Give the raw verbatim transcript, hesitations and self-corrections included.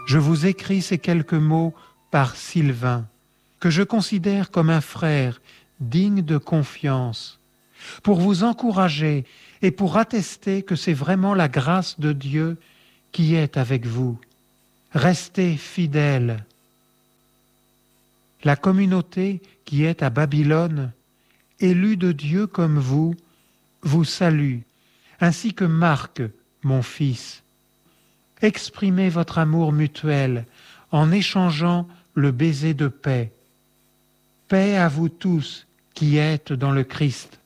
Je vous écris ces quelques mots par Sylvain, que je considère comme un frère digne de confiance, pour vous encourager et pour attester que c'est vraiment la grâce de Dieu qui est avec vous. Restez fidèles. La communauté qui est à Babylone, élue de Dieu comme vous, vous salue, ainsi que Marc, mon fils. Exprimez votre amour mutuel en échangeant le baiser de paix. Paix à vous tous qui êtes dans le Christ.